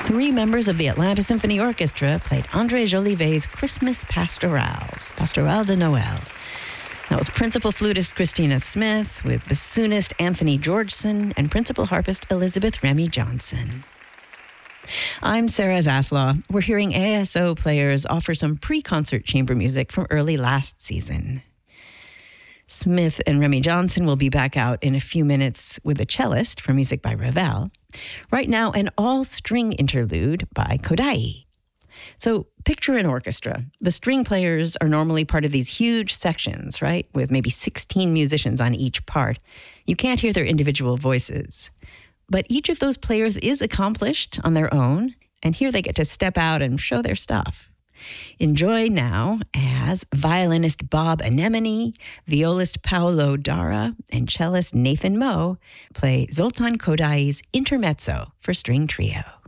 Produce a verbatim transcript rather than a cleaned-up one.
Three members of the Atlanta Symphony Orchestra played André Jolivet's Christmas Pastorals, Pastoral de Noël. That was principal flutist Christina Smith with bassoonist Anthony Georgeson and principal harpist Elizabeth Remy Johnson. I'm Sarah Zaslaw. We're hearing A S O players offer some pre-concert chamber music from early last season. Smith and Remy Johnson will be back out in a few minutes with a cellist for music by Ravel. Right now, an all-string interlude by Kodály. So picture an orchestra. The string players are normally part of these huge sections, right? With maybe sixteen musicians on each part. You can't hear their individual voices. But each of those players is accomplished on their own, and here they get to step out and show their stuff. Enjoy now as violinist Bob Anemone, violist Paolo Dara, and cellist Nathan Moe play Zoltan Kodály's Intermezzo for string trio.